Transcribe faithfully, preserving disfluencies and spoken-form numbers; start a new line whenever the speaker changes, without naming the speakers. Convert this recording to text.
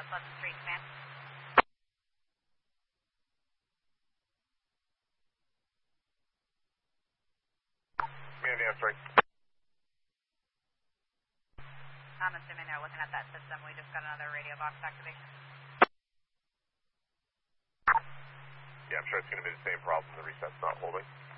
Pleasant Street Command.
Command answering.
I'm assuming they're looking at that system. We just got another radio box activation.
Yeah, I'm sure it's going to be the same problem. The reset's not holding.